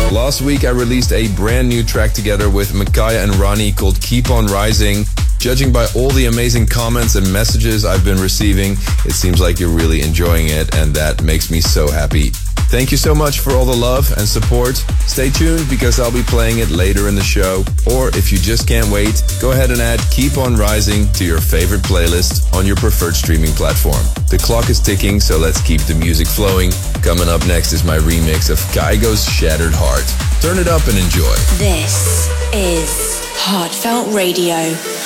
Last week I released a brand new track together with Micaiah and Ronnie called Keep On Rising. Judging by all the amazing comments and messages I've been receiving, it seems like you're really enjoying it, and that makes me so happy. Thank you so much for all the love and support. Stay tuned because I'll be playing it later in the show. Or if you just can't wait, go ahead and add Keep On Rising to your favorite playlist on your preferred streaming platform. The clock is ticking, so let's keep the music flowing. Coming up next is my remix of Kygo's Shattered Heart. Turn it up and enjoy. This is Heartfelt Radio.